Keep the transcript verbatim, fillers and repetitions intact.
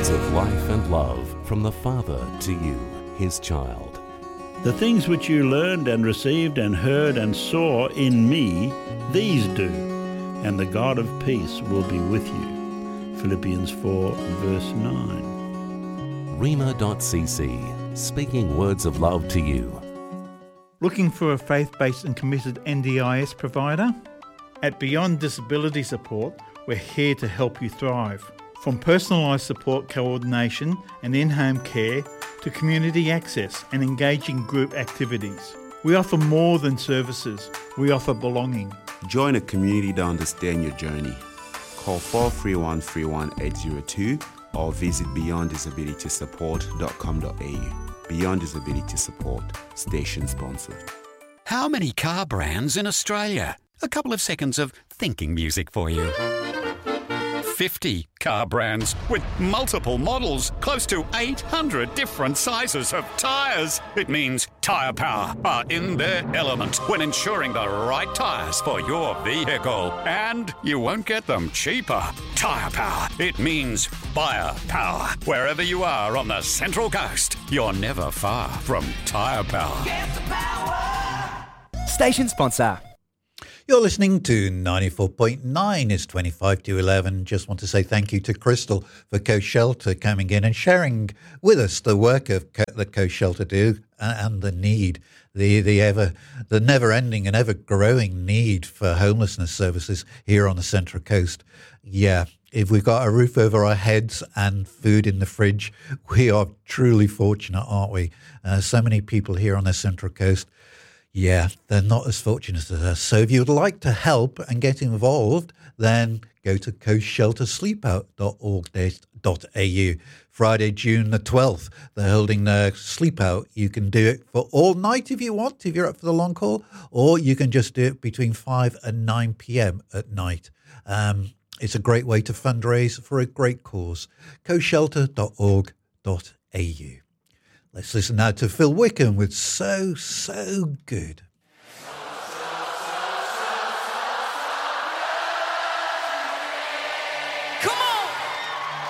Words of life and love from the Father to you, his child. The things which you learned and received and heard and saw in me, these do, and the God of peace will be with you. Philippians four, verse nine. Rhema dot c c, speaking words of love to you. Looking for a faith-based and committed N D I S provider? At Beyond Disability Support, we're here to help you thrive. From personalised support coordination and in-home care to community access and engaging group activities. We offer more than services, we offer belonging. Join a community to understand your journey. Call four three one, three one eight zero two or visit beyond disability support dot com dot a u. Beyond Disability Support, station sponsored. How many car brands in Australia? A couple of seconds of thinking music for you. fifty car brands with multiple models, close to eight hundred different sizes of tyres. It means Tyre Power are in their element when ensuring the right tyres for your vehicle. And you won't get them cheaper. Tyre Power, it means buyer power. Wherever you are on the Central Coast, you're never far from Tyre Power. Get the power. Station sponsor. You're listening to ninety-four point nine. It's twenty-five to eleven. Just want to say thank you to Crystal for Coast Shelter coming in and sharing with us the work of Co- that Coast Shelter do and the need, the the ever the never-ending and ever-growing need for homelessness services here on the Central Coast. Yeah, if we've got a roof over our heads and food in the fridge, we are truly fortunate, aren't we? Uh, so many people here on the Central Coast. Yeah, they're not as fortunate as us. So if you would like to help and get involved, then go to coast shelter sleep out dot org dot a u. Friday, June the twelfth, they're holding their sleep out. You can do it for all night if you want, if you're up for the long haul, or you can just do it between five and nine p.m. at night. Um, it's a great way to fundraise for a great cause. coast shelter dot org dot a u. Let's listen now to Phil Wickham with So, So Good.